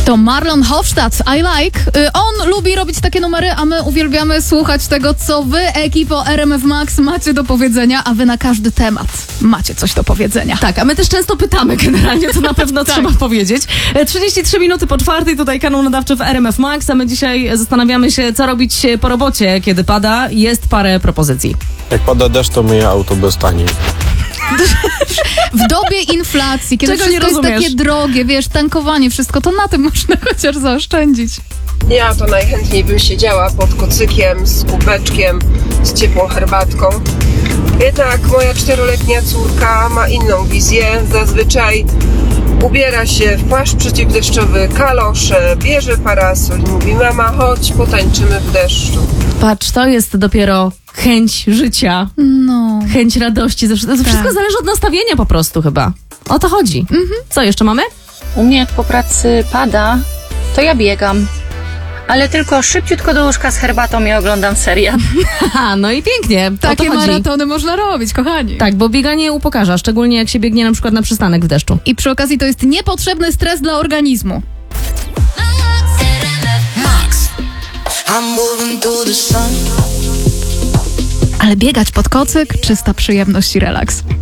To Marlon Hofstadt, I Like. On lubi robić takie numery, a my uwielbiamy słuchać tego, co wy, ekipo RMF Max, macie do powiedzenia, a wy na każdy temat macie coś do powiedzenia. Tak, a my też często pytamy generalnie, co na pewno trzeba powiedzieć. 33 minuty po 4, tutaj kanał nadawczy w RMF Max, a my dzisiaj zastanawiamy się, co robić po robocie, kiedy pada. Jest parę propozycji. Jak pada deszcz, to myję auto bez taniej. W dobie inflacji, kiedy Czego nie wszystko jest rozumiesz? takie drogie, wiesz, tankowanie, wszystko, to na tym można chociaż zaoszczędzić. Ja to najchętniej bym siedziała pod kocykiem z kubeczkiem, z ciepłą herbatką. Jednak moja 4-letnia córka ma inną wizję. Zazwyczaj ubiera się w płaszcz przeciwdeszczowy, kalosze, bierze parasol i mówi: mama, chodź, potańczymy w deszczu. Patrz, to jest dopiero chęć życia, No. chęć radości. To wszystko zależy od nastawienia po prostu chyba. O to chodzi. Co jeszcze mamy? U mnie jak po pracy pada, to ja biegam. Ale tylko szybciutko do łóżka z herbatą i oglądam serial. Haha, no i pięknie. O Takie to chodzi. maratony można robić, kochani. Tak, bo bieganie upokarza, szczególnie jak się biegnie na przykład na przystanek w deszczu. I przy okazji to jest niepotrzebny stres dla organizmu. I'm moving through the sun. Ale biegać pod kocyk, czysta przyjemność i relaks.